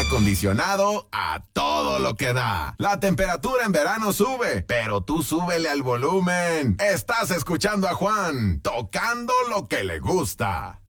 acondicionado a todo lo que da. La temperatura en verano sube, pero tú súbele al volumen. Estás escuchando a Juan, tocando lo que le gusta.